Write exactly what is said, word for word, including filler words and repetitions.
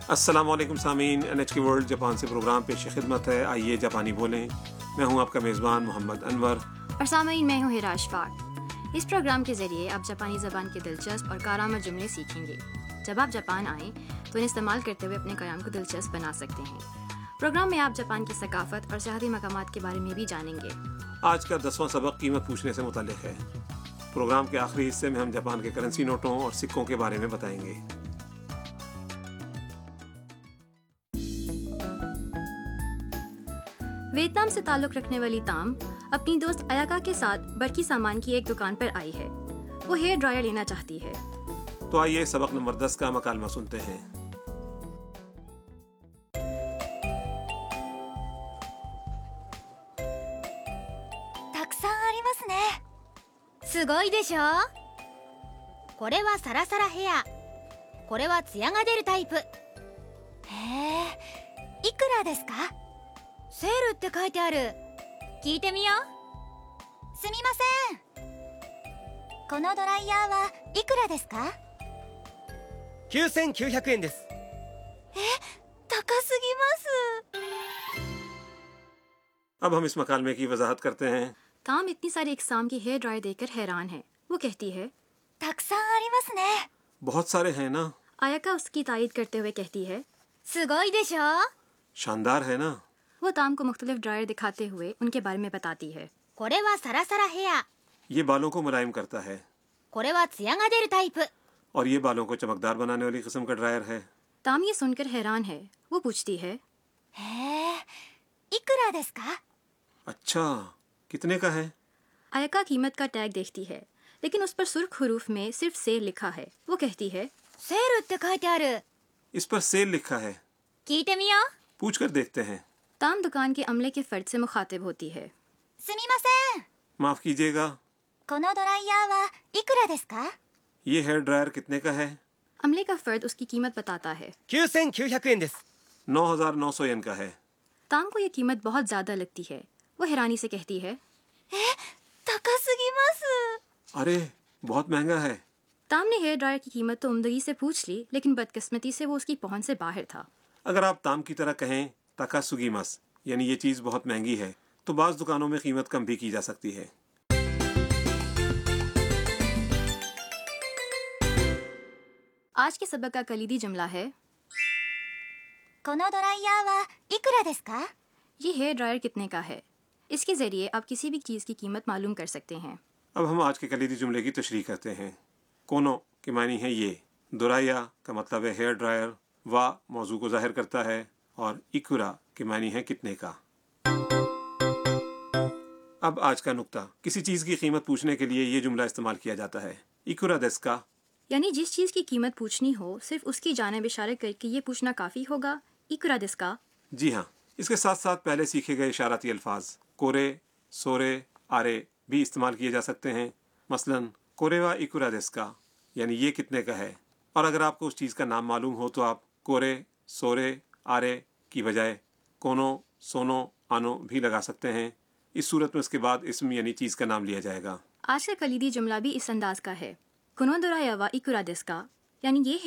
السلام علیکم سامعین، این ایچ کے ورلڈ جاپان سے پروگرام پیش خدمت ہے. آئیے جاپانی بولیں. میں ہوں آپ کا میزبان محمد انور. اور سامعین، میں ہوں ہیرا اشفاق. اس پروگرام کے ذریعے آپ جاپانی زبان کے دلچسپ اور کارآمد جملے سیکھیں گے. جب آپ جاپان آئیں تو انہیں استعمال کرتے ہوئے اپنے قیام کو دلچسپ بنا سکتے ہیں. پروگرام میں آپ جاپان کی ثقافت اور سیاحتی مقامات کے بارے میں بھی جانیں گے. آج کا دسواں سبق قیمت پوچھنے سے متعلق ہے. پروگرام کے آخری حصے میں ہم جاپان کے کرنسی نوٹوں اور سکوں کے بارے میں بتائیں گے. ویتنام سے تعلق رکھنے والی تام اپنی دوست ایاکا کے ساتھ برقی سامان کی ایک دکان پر آئی ہے. وہ ہیئر ڈرائر لینا چاہتی ہے. تو آئیے سبق نمبر دس کا مکالمہ سنتے ہیں. たくさんありますね。すごいでしょ。これはサラサラヘア、これはツヤが出るタイプ。へえ、いくらですか？セールって書いてある。聞いてみよう。すみません。このドライヤーはいくらですか？ きゅうせんきゅうひゃくえんです。 え、高すぎます。 اب ہم اس مکالمے کی وضاحت کرتے ہیں. تام اتنی ساری اقسام کی ہیئر ڈرائر دیکھ کر حیران ہے. وہ کہتی ہے たくさんありますね。 بہت سارے ہیں نا. ایاکا اس کی تائید کرتے ہوئے کہتی ہے すごいでしょ。 شاندار ہے نا. وہ تام کو مختلف ڈرائر دکھاتے ہوئے ان کے بارے میں بتاتی ہے. これはサラサラヘア、 یہ بالوں کو ملائم کرتا ہے これはツヤが出るタイプ。 اور یہ بالوں کو چمکدار بنانے والی قسم کا ڈرائر ہے. تام یہ سن کر حیران ہے. وہ پوچھتی ہے へえ、いくらですか？ اچھا، کتنے کا ہے؟ ایاکا قیمت کا ٹیگ دیکھتی ہے لیکن اس پر سرخ حروف میں صرف سیل لکھا ہے. وہ کہتی ہے セールって書いてある。 اس پر سیل لکھا ہے. 聞いてみよう。 پوچھ کر دیکھتے ہیں. تام دکان کے عملے کے فرد سے مخاطب ہوتی ہے. すみません。 معاف کیجیے گا، このドライヤーはいくらですか？ یہ ہیئر ڈرائر کتنے کا ہے؟ عملے کا فرد اس کی قیمت بتاتا ہے. きゅうせんきゅうひゃくえんです。 نو ہزار نو سو ین کا ہے. تام کو یہ قیمت بہت زیادہ لگتی ہے. وہ حیرانی سے کہتی ہے 高すぎます。 ارے بہت مہنگا ہے. تام نے ہیئر ڈرائر کی قیمت تو عمدگی سے پوچھ لی لیکن بدقسمتی سے وہ اس کی پہنچ سے باہر تھا. اگر آپ تام کی طرح کہیں تاکا سگی مس یعنی یہ چیز بہت مہنگی ہے تو بعض دکانوں میں قیمت کم بھی کی جا سکتی ہے. آج کے سبق کا کلیدی جملہ ہے このドライヤーはいくらですか？ یہ ہیئر ڈرائر کتنے کا ہے. اس کے ذریعے آپ کسی بھی چیز کی قیمت معلوم کر سکتے ہیں. اب ہم آج کے کلیدی جملے کی تشریح کرتے ہیں. کونو کے معنی ہے یہ، دورایا کا مطلب ہے ہیئر ڈرائر، وا موضوع کو ظاہر کرتا ہے، اور اکورا کے معنی ہے کتنے کا. اب آج کا نکتہ. کسی چیز کی قیمت پوچھنے کے لیے یہ جملہ استعمال کیا جاتا ہے. اکورا دیس کا، یعنی جس چیز کی قیمت پوچھنی ہو صرف اس کی جانب اشارہ کر کے یہ پوچھنا کافی ہوگا. اکورا دس کا. جی ہاں، اس کے ساتھ ساتھ پہلے سیکھے گئے اشاراتی الفاظ کورے، سورے، آرے بھی استعمال کیے جا سکتے ہیں. مثلا کورے وا اکورا دیس کا یعنی یہ کتنے کا ہے. اور اگر آپ کو اس چیز کا نام معلوم ہو تو آپ کورے، سورے، آرے کی بجائے کونو، سونو، آنو بھی لگا سکتے ہیں. اس صورت میں اس کے بعد اسم یعنی چیز کا نام لیا جائے گا. آج کا کلیدی جملہ بھی اس انداز کا ہے. کنو دورایا وا اکورا دس کا، یعنی یہ